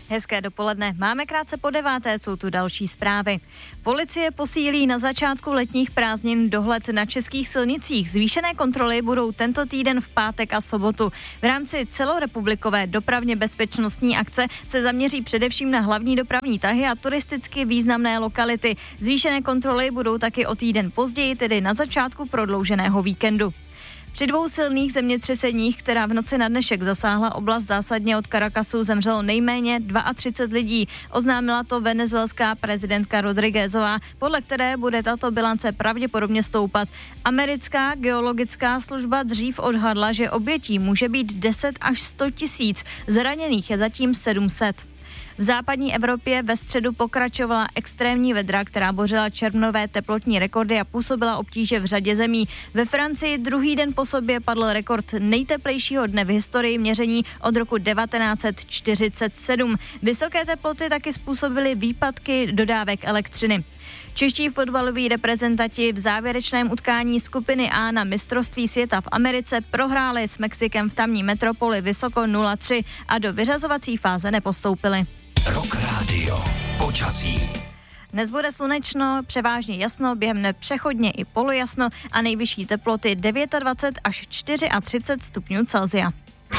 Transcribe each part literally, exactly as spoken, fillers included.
Hezké dopoledne. Máme krátce po deváté, jsou tu další zprávy. Policie posílí na začátku letních prázdnin dohled na českých silnicích. Zvýšené kontroly budou tento týden v pátek a sobotu. V rámci celorepublikové dopravně bezpečnostní akce se zaměří především na hlavní dopravní tahy a turisticky významné lokality. Zvýšené kontroly budou taky o týden později, tedy na začátku prodlouženého víkendu. Při dvou silných zemětřeseních, která v noci na dnešek zasáhla oblast zásadně od Caracasu, zemřelo nejméně třicet dva lidí. Oznámila to venezuelská prezidentka Rodriguezová, podle které bude tato bilance pravděpodobně stoupat. Americká geologická služba dřív odhadla, že obětí může být deset až sto tisíc, zraněných je zatím sedm set. V západní Evropě ve středu pokračovala extrémní vedra, která bořila červnové teplotní rekordy a působila obtíže v řadě zemí. Ve Francii druhý den po sobě padl rekord nejteplejšího dne v historii měření od roku devatenáct set čtyřicet sedm. Vysoké teploty taky způsobily výpadky dodávek elektřiny. Čeští fotbaloví reprezentanti v závěrečném utkání skupiny A na mistrovství světa v Americe prohráli s Mexikem v tamní metropoli vysoko nula tři a do vyřazovací fáze nepostoupili. Rock Radio. Počasí. Dnes bude slunečno, převážně jasno, během dne přechodně i polojasno a nejvyšší teploty dvacet devět až třicet čtyři stupňů Celsia.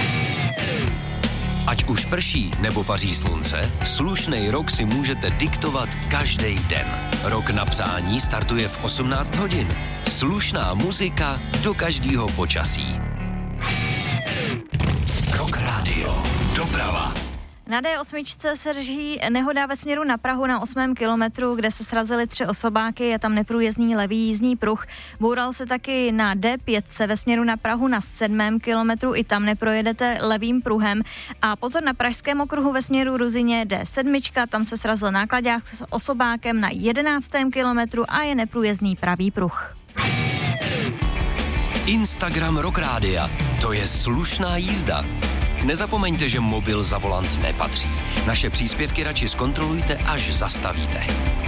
Ať už prší nebo paří slunce, slušnej rok si můžete diktovat každý den. Rok na přání startuje v osmnáct hodin. Slušná muzika do každého počasí. Rock Radio. Doprava. Na dé osm se řeší nehoda ve směru na Prahu na osmém kilometru, kde se srazily tři osobáky, je tam neprůjezdný levý jízdní pruh. Boural se taky na dé pět ve směru na Prahu na sedmém kilometru, i tam neprojedete levým pruhem. A pozor na pražském okruhu ve směru Ruzyně dé sedm, tam se srazil náklaďák s osobákem na jedenáctém kilometru a je neprůjezdný pravý pruh. Instagram Rock Rádia. To je slušná jízda. Nezapomeňte, že mobil za volant nepatří. Naše příspěvky radši zkontrolujte, až zastavíte.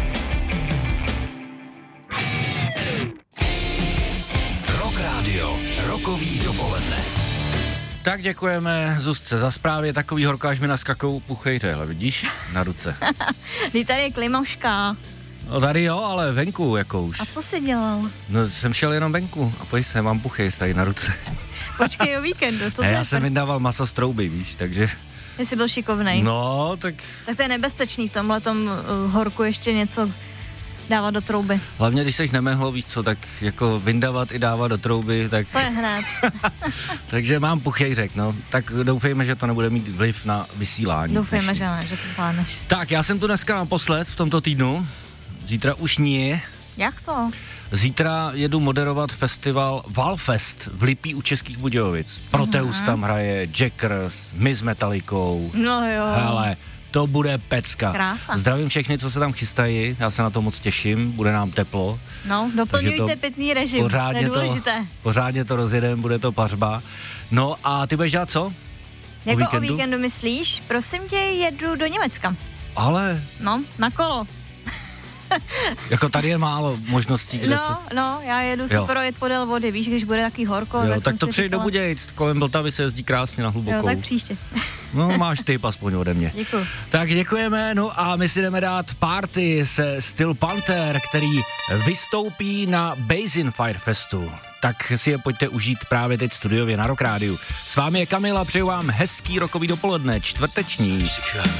Rock Radio. Rokový dopoledne. Tak děkujeme Zuzce za zprávy. Takový horko, až mi naskakou puchejře, hele, vidíš? Na ruce. Ty tady je klimoška. No tady jo, ale venku jako už. A co jsi dělal? No jsem šel jenom venku a pojď se, mám puchejř tady na ruce. Počkej o víkendu. To ne, já pr... jsem vydával maso z trouby, víš, takže... Jsi byl šikovnej. No, tak... Tak to je nebezpečný v tomhletom uh, horku ještě něco dávat do trouby. Hlavně, když seš nemehlo, víš co, tak jako vyndavat i dávat do trouby, tak... To je hned. Takže mám puchejřek, no. Tak doufejme, že to nebude mít vliv na vysílání. Doufejme, dnešní. že ne, že to zvládneš. Tak, já jsem tu dneska naposled v tomto týdnu. Zítra už nie. Jak to? Zítra jedu moderovat festival Valfest v Lipí u Českých Budějovic. Proteus uh-huh. tam hraje, Jackers, my s Metallicou. No jo. Hele, to bude pecka. Krása. Zdravím všechny, co se tam chystají, já se na to moc těším, bude nám teplo. No, doplňujte pitný režim, pořádně to je důležité. To, pořádně to rozjedem, bude to pařba. No a ty budeš dělat co? Jako o víkendu? o víkendu myslíš? Prosím tě, jedu do Německa. Ale... No, na kolo. Jako tady je málo možností, kde no, se... No, já jedu se projet podél vody, víš, když bude takový horko. Jo, tak, tak to přijď do Budějic, kolem Vltavy se jezdí krásně na hlubokou. Jo, tak příště. No, máš tip aspoň ode mě. Děkuju. Tak děkujeme, no a my si jdeme dát party se Steel Panther, který vystoupí na Basin Fire Festu. Tak si je pojďte užít právě teď studiově na Rock Rádiu. S vámi je Kamila, přeju vám hezký rokový dopoledne, čtvrteční.